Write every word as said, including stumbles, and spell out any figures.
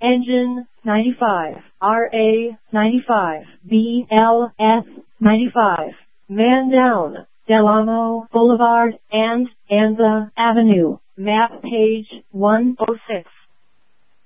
Engine ninety-five, R A ninety-five, B L S ninety-five, Man Down, Del Amo Boulevard and Anza Avenue, map page one oh six.